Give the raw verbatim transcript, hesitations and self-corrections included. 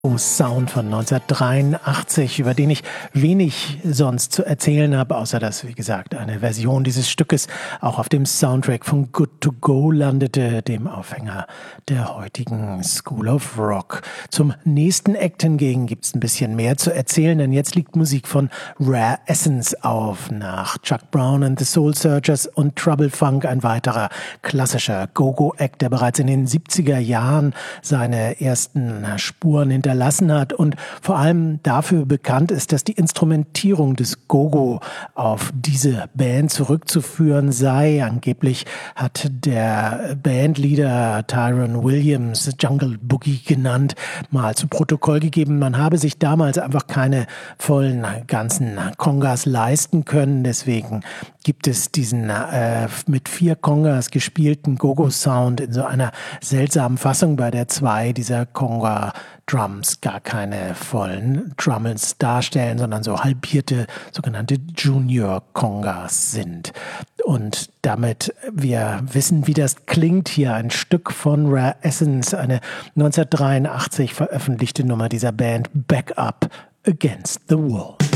Sound von neunzehnhundertdreiundachtzig, über den ich wenig sonst zu erzählen habe, außer dass, wie gesagt, eine Version dieses Stückes auch auf dem Soundtrack von Good to Go landete, dem Aufhänger der heutigen School of Rock. Zum nächsten Act hingegen gibt es ein bisschen mehr zu erzählen, denn jetzt liegt Musik von Rare Essence auf. Nach Chuck Brown and the Soul Searchers und Trouble Funk ein weiterer klassischer Go-Go-Act, der bereits in den siebziger Jahren seine ersten Spuren hinterlassen hat und vor allem dafür bekannt ist, dass die Instrumentierung des Go-Go auf diese Band zurückzuführen sei. Angeblich hat der Bandleader Tyrone Williams, Jungle Boogie genannt, mal zu Protokoll gegeben, man habe sich damals einfach keine vollen ganzen Congas leisten können. Deswegen gibt es diesen äh, mit vier Congas gespielten Go-Go-Sound in so einer seltsamen Fassung, bei der zwei dieser Conga Drums gar keine vollen Drummels darstellen, sondern so halbierte sogenannte Junior Congas sind. Und damit wir wissen, wie das klingt, hier ein Stück von Rare Essence, eine neunzehnhundertdreiundachtzig veröffentlichte Nummer dieser Band, Back Up Against the Wall.